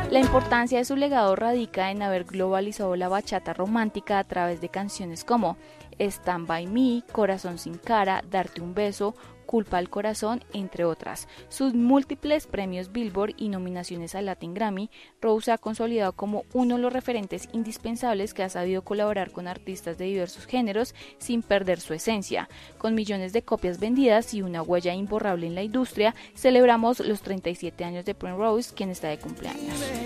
La importancia de su legado radica en haber globalizado la bachata romántica a través de canciones como Stand By Me, Corazón sin cara, Darte un beso, Culpa al corazón, entre otras. Sus múltiples premios Billboard y nominaciones al Latin Grammy, Rose se ha consolidado como uno de los referentes indispensables que ha sabido colaborar con artistas de diversos géneros sin perder su esencia. Con millones de copias vendidas y una huella imborrable en la industria, celebramos los 37 años de Primrose, quien está de cumpleaños.